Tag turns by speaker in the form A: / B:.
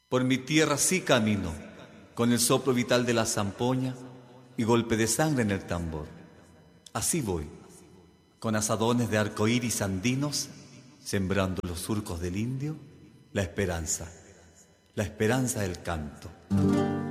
A: Por mi tierra sí camino, con el soplo vital de la zampoña y golpe de sangre en el tambor. Así voy, con asadones de arcoíris andinos, sembrando los surcos del indio, la esperanza del canto.